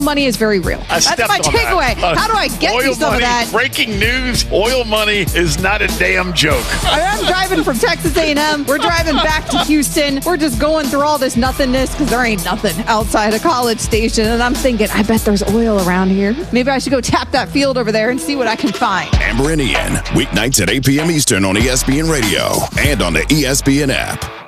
money is very real. That's my takeaway. How do I get you some of that? Breaking news, oil money is not a damn joke. I'm driving from Texas A&M. We're driving back to Houston. We're just going through all this nothingness because there ain't nothing outside a College Station. And I'm thinking, I bet there's oil around here. Maybe I should go tap that field over there and see what I can find. Amber and Ian, weeknights at 8 p.m. Eastern on ESPN Radio and on the ESPN app.